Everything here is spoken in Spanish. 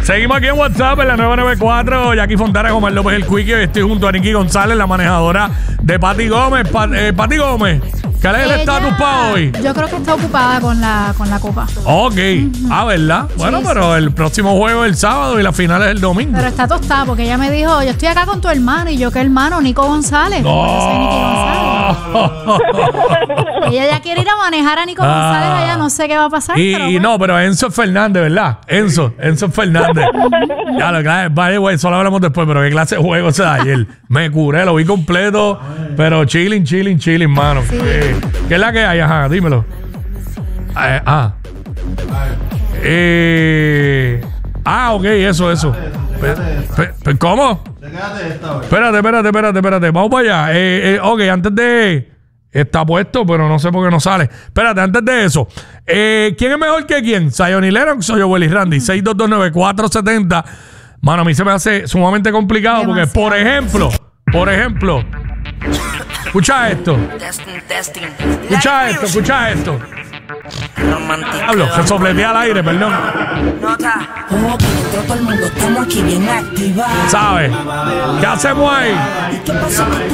Seguimos aquí en WhatsApp en la 994. Jackie Fontana, Omar López el Quickie. Hoy estoy junto a Nicky González, la manejadora de Pati Gómez. Pati Gómez, ¿cuál es el estatus para hoy? Yo creo que está ocupada con la copa. Ok. ¿Verdad? Bueno, Sí, pero el próximo juego es el sábado y la final es el domingo. Pero está tostada porque ella me dijo, yo estoy acá con tu hermano. Y yo, ¿qué hermano? Nico González. Yo soy Nicky González. Ella ya quiere ir a manejar a Nico González allá. No sé qué va a pasar. Y, pero y bueno. no, pero Enzo Fernández, ¿verdad? Enzo Fernández. Ya lo que vale, güey, solo hablamos después, pero qué clase de juego se da ayer. Me curé, lo vi completo, pero chilling, mano. Sí. ¿Qué es la que hay? Ajá, dímelo. Ok, eso. ¿Cómo? Espérate. Vamos para allá. Ok, antes de... Está puesto, pero no sé por qué no sale. Espérate, antes de eso. ¿Quién es mejor que quién? ¿Zion y Lennox o Joel y Randy? 6229470. Mano, a mí se me hace sumamente complicado porque, por ejemplo, escucha esto. Escucha esto. Hablo, se sopletea al aire, perdón. Todo el mundo estamos aquí bien activados. ¿Sabes? ¿Qué hacemos ahí? ¿Qué pasa con tu